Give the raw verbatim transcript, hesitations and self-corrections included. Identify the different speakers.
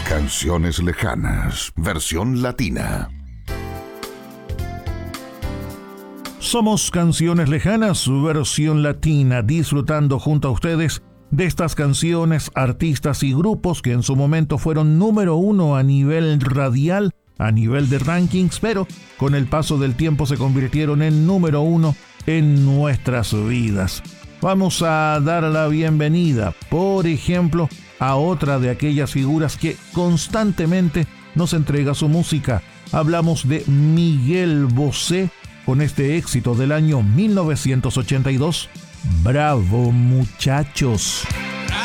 Speaker 1: Canciones lejanas, versión latina.
Speaker 2: Somos Canciones Lejanas, versión latina, disfrutando junto a ustedes de estas canciones, artistas y grupos que en su momento fueron número uno a nivel radial, a nivel de rankings, pero con el paso del tiempo se convirtieron en número uno en nuestras vidas. Vamos a dar la bienvenida, por ejemplo, a otra de aquellas figuras que constantemente nos entrega su música. Hablamos de Miguel Bosé, con este éxito del año mil novecientos ochenta y dos, Bravo Muchachos.